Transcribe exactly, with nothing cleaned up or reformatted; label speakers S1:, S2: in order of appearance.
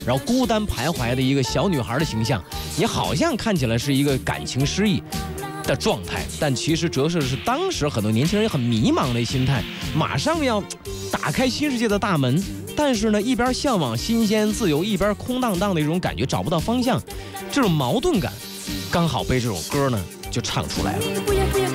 S1: 然后孤单徘徊的一个小女孩的形象，你好像看起来是一个感情失意的状态，但其实折射的是当时很多年轻人很迷茫的心态，马上要打开新世界的大门，但是呢，一边向往新鲜自由，一边空荡荡的一种感觉，找不到方向，这种矛盾感，刚好被这首歌呢就唱出来了。